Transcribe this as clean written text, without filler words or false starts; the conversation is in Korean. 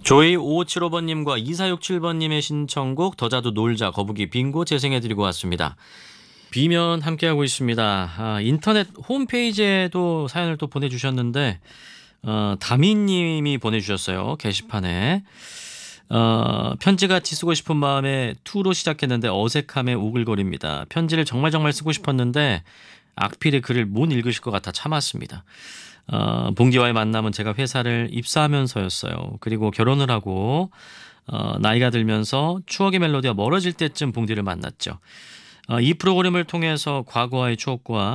조이 5575번님과 2467번님의 신청곡 더 자두 놀자 거북이 빙고 재생해드리고 왔습니다. 비면 함께하고 있습니다. 인터넷 홈페이지에도 사연을 또 보내주셨는데 다미님이 보내주셨어요. 게시판에. 편지같이 쓰고 싶은 마음에 투로 시작했는데 어색함에 오글거립니다. 편지를 정말 쓰고 싶었는데 악필의 글을 못 읽으실 것 같아 참았습니다. 봉지와의 만남은 제가 회사를 입사하면서였어요. 그리고 결혼을 하고 나이가 들면서 추억의 멜로디와 멀어질 때쯤 봉디를 만났죠. 이 프로그램을 통해서 과거와의 추억과